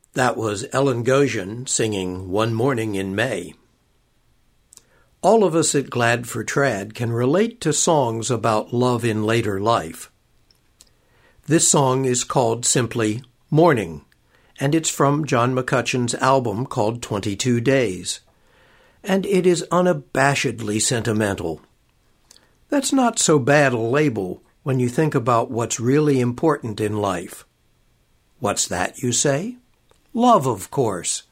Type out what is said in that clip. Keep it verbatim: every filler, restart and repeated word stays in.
That was Ellen Goshen singing One Morning in May. All of us at Glad for Trad can relate to songs about love in later life. This song is called simply Morning, and it's from John McCutcheon's album called twenty-two days. And it is unabashedly sentimental. That's not so bad a label when you think about what's really important in life. What's that, you say? Love, of course.